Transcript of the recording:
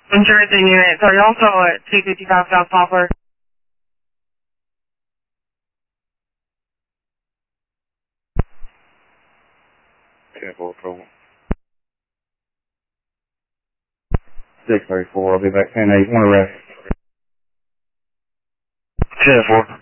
New Jersey unit. So you're also at 255 South Poplar. 10-4 trouble. 634, I'll be back 10-8, one arrest. 10-4.